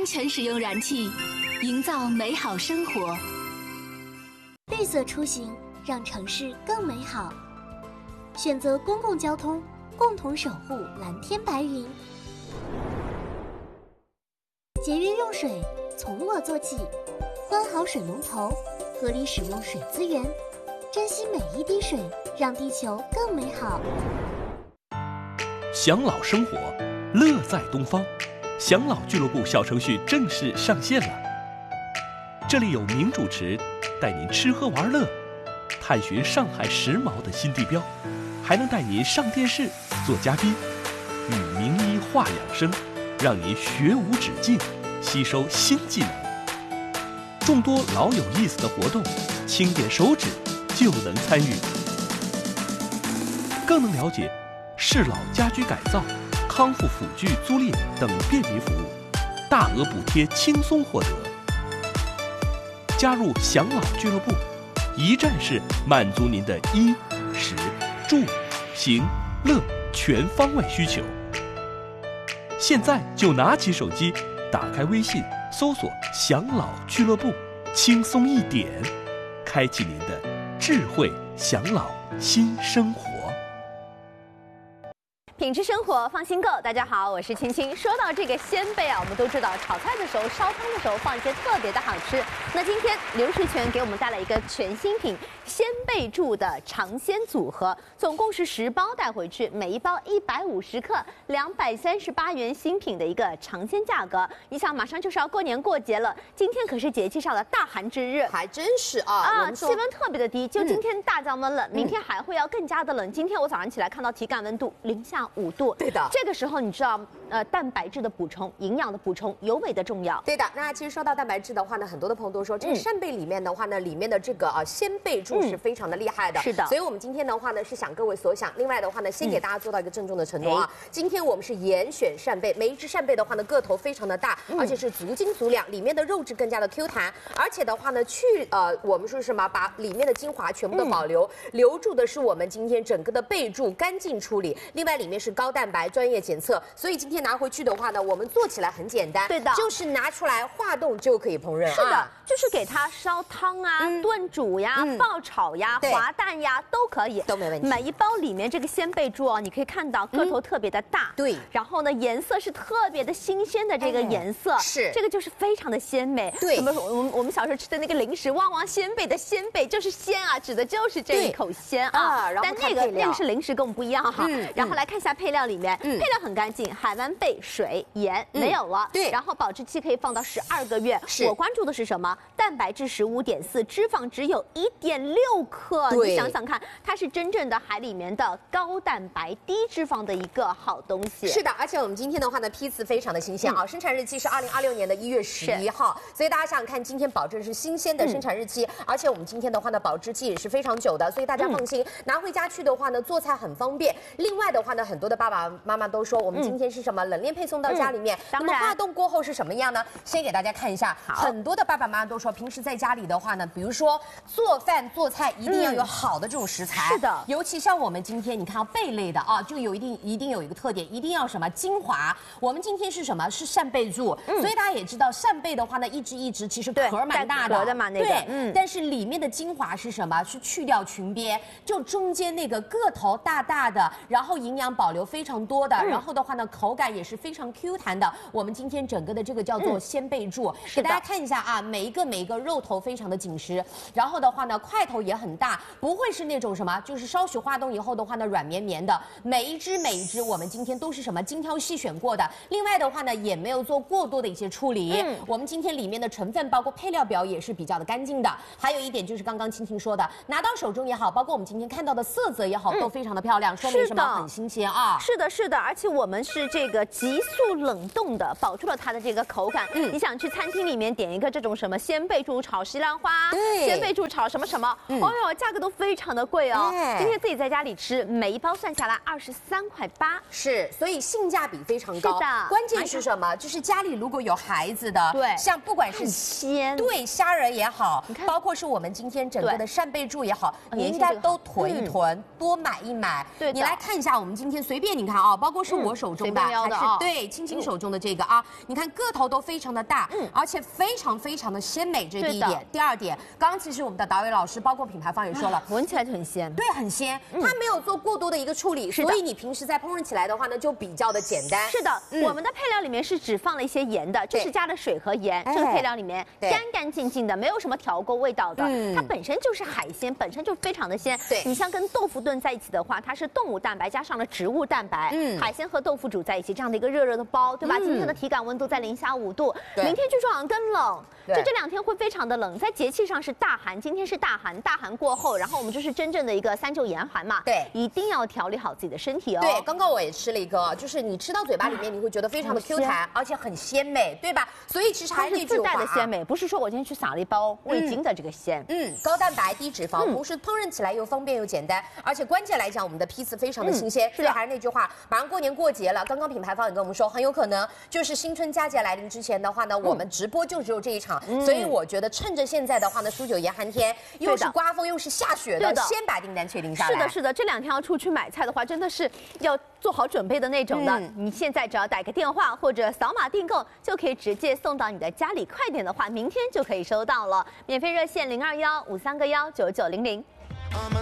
安全使用燃气，营造美好生活。 绿色出行，让城市更美好。选择公共交通，共同守护蓝天白云。节约用水，从我做起。关好水龙头，合理使用水资源，珍惜每一滴水，让地球更美好。 享老生活，乐在东方。享老俱乐部小程序正式上线了。这里有名主持带您吃喝玩乐，探寻上海时髦的新地标，还能带您上电视做嘉宾，与名医话养生，让您学无止境，吸收新技能。众多老有意思的活动，轻点手指就能参与，更能了解适老家居改造、康复辅具租赁等便民服务，大额补贴轻松获得。加入享老俱乐部，一站式满足您的衣、食、住、行、乐全方位需求。现在就拿起手机，打开微信，搜索享老俱乐部，轻松一点，开启您的智慧享老新生活。 品质生活，放心购。大家好，我是青青。说到这个鲜贝啊，我们都知道炒菜的时候、烧汤的时候放一些特别的好吃。那今天刘世全给我们带来一个全新品鲜贝柱的尝鲜组合，总共是10包带回去，每一包150克，238元新品的一个尝鲜价格。你想，马上就是要过年过节了，今天可是节气上的大寒之日， 还真是啊！ 气温特别的低，就今天大降温了，明天还会要更加的冷。今天我早上起来看到体感温度零下5度， 对的。 这个时候你知道，蛋白质的补充、营养的补充尤为的重要。 对的。那其实说到蛋白质的话呢，很多的朋友都说，这个扇贝里面的话呢，里面的这个鲜贝柱是非常的厉害的。 是的。 所以我们今天的话呢，是想各位所想。另外的话呢，先给大家做到一个郑重的承诺啊，今天我们是严选扇贝，每一只扇贝的话呢，个头非常的大，而且是足斤足两，里面的肉质更加的 Q 弹，而且的话呢，我们说什么，把里面的精华全部的保留，留住的是我们今天整个的贝柱干净处理。另外里面是高蛋白专业检测，所以今天拿回去的话呢，我们做起来很简单， 对的， 就是拿出来化冻就可以烹饪。 是的，就是给它烧汤啊、炖煮呀、爆炒呀、滑蛋呀都可以， 都没问题。 每一包里面这个鲜贝柱哦，你可以看到个头特别的大， 对， 然后呢颜色是特别的新鲜的这个颜色， 是这个就是非常的鲜美。 对， 我们小时候吃的那个零食旺旺仙贝的鲜贝就是鲜啊，指的就是这一口鲜啊。但那个是零食跟我们不一样哈。然后来看一下配料里面，配料很干净，海湾贝、水、盐没有了。 对， 然后保质期可以放到12个月。我关注的是什么？蛋白质15.4，脂肪只有1.6克。你想想看，它是真正的海里面的高蛋白、低脂肪的一个好东西。 是的，而且我们今天的话呢，批次非常的新鲜啊，生产日期是2026年的1月11号，所以大家想想看，今天保证是新鲜的生产日期，而且我们今天的话呢，保质期也是非常久的，所以大家放心，拿回家去的话呢，做菜很方便。另外的话呢，很多的爸爸妈妈都说，我们今天是什么冷链配送到家里面，那么化冻过后是什么样呢？先给大家看一下，很多的爸爸妈妈都说，平时在家里的话呢，比如说做饭做菜一定要有好的这种食材， 是的， 尤其像我们今天你看到贝类的啊，就一定有一个特点，一定要什么精华。我们今天是什么？是扇贝柱，所以大家也知道，扇贝的话呢，一只其实壳蛮大的， 壳的嘛那个， 对，但是里面的精华是什么？是去掉裙边，就中间那个个头大大的，然后营养保留非常多的，然后的话呢，口感也是非常 Q 弹的。我们今天整个的这个叫做鲜贝柱，给大家看一下啊，每一个肉头非常的紧实，然后的话呢，块头也很大，不会是那种什么，就是稍许化冻以后的话呢，软绵绵的。每一只我们今天都是什么精挑细选过的，另外的话呢，也没有做过多的一些处理。我们今天里面的成分包括配料表也是比较的干净的。还有一点就是刚刚青青说的，拿到手中也好，包括我们今天看到的色泽也好，都非常的漂亮，说明什么？很新鲜啊。 是的，是的，而且我们是这个急速冷冻的，保住了它的这个口感。你想去餐厅里面点一个这种什么鲜贝柱炒西兰花，鲜贝柱炒什么什么，哦哟，价格都非常的贵哦。今天自己在家里吃，每一包算下来23.8块。 是，所以性价比非常高。 是的， 关键是什么？就是家里如果有孩子的， 对， 像不管是鲜， 对虾仁也好，包括是我们今天整个的扇贝柱也好，你应该都囤一囤，多买一买。 对， 你来看一下，我们今天随便你看啊，包括是我手中的， 随便撩的还是对青青手中的这个啊，你看个头都非常的大，而且非常的鲜美，这是第一点。第二点，刚刚其实我们的导演老师，包括品牌方也说了， 闻起来就很鲜， 对，很鲜，它没有做过多的一个处理，所以你平时在烹饪起来的话呢，就比较的简单。 是的，我们的配料里面是只放了一些盐的，就是加了水和盐，这个配料里面干干净净的，没有什么调过味道的，它本身就是海鲜，本身就非常的鲜。 对， 你像跟豆腐炖在一起的话，它是动物蛋白加上了植物蛋白，海鲜和豆腐煮在一起，这样的一个热热的包，对吧？今天的体感温度在零下5度，明天据说好像更冷，这2天会非常的冷，在节气上是大寒，今天是大寒，大寒过后，然后我们就是真正的一个3就严寒嘛， 对， 一定要调理好自己的身体哦。 对，刚刚我也吃了一个，就是你吃到嘴巴里面，你会觉得非常的 Q 弹，而且很鲜美，对吧？所以其实还是那句话， 自带的鲜美，不是说我今天去撒了一包味精的这个鲜。 高蛋白低脂肪，同时烹饪起来又方便又简单，而且关键来讲，我们的批次非常的新鲜。所以还是那句话，马上过年过节了，刚刚品牌方也跟我们说，很有可能就是新春佳节来临之前的话呢，我们直播就只有这一场，所以我觉得趁着现在的话呢，苏9严寒天，又是刮风又是下雪的，先把订单确定下来。 是的，是的，这2天要出去买菜的话，真的是要做好准备的那种的。你现在只要打个电话或者扫码订购，就可以直接送到你的家里，快点的话，明天就可以收到了。免费热线0215319900。